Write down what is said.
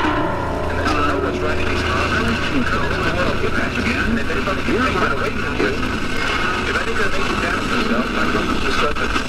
And then to know what's driving these cars, again, if anybody can take that away from you, if anything makes you doubt yourself, I come to the surface.